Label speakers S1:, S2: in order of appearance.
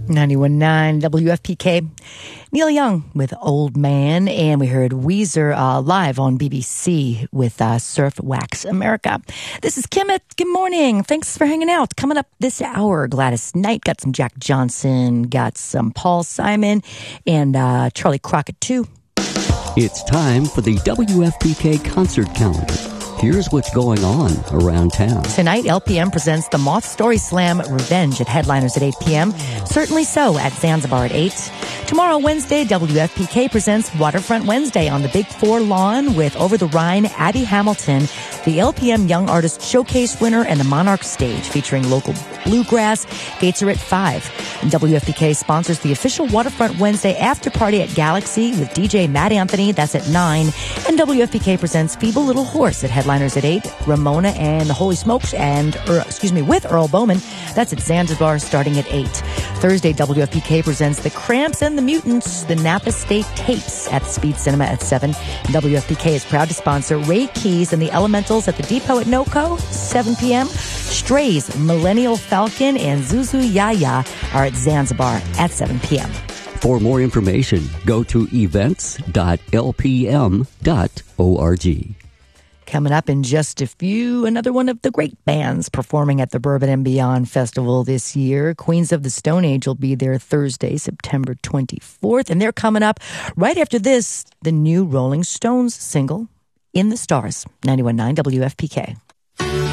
S1: 91.9 WFPK. Neil Young with Old Man, and we heard Weezer live on BBC with Surf Wax America. This is Kimmett. Good morning. Thanks for hanging out. Coming up this hour, Gladys Knight, got some Jack Johnson, got some Paul Simon, and Charlie Crockett, too.
S2: It's time for the WFPK concert calendar. Here's what's going on around town.
S1: Tonight, LPM presents the Moth Story Slam Revenge at Headliners at 8 p.m. Certainly So at Zanzibar at 8. Tomorrow, Wednesday, WFPK presents Waterfront Wednesday on the Big Four lawn with Over the Rhine, Abby Hamilton, the LPM Young Artist Showcase winner, and the Monarch Stage featuring local bluegrass. Gates are at 5. And WFPK sponsors the official Waterfront Wednesday after party at Galaxy with DJ Matt Anthony. That's at 9. And WFPK presents Feeble Little Horse at Headliners at 8. Ramona and the Holy Smokes with Earl Bowman. That's at Zanzibar starting at 8. Thursday, WFPK presents The Cramps and the Mutants, the Napa State Tapes at the Speed Cinema at 7. WFPK is proud to sponsor Ray Keys and the Elementals at the Depot at NoCo, 7 p.m. Strays, Millennial Falcon, and Zuzu Yaya are at Zanzibar at 7 p.m.
S2: For more information, go to events.lpm.org.
S1: Coming up in just a few, another one of the great bands performing at the Bourbon and Beyond Festival this year. Queens of the Stone Age will be there Thursday, September 24th. And they're coming up right after this, the new Rolling Stones single, In the Stars, 91.9 WFPK.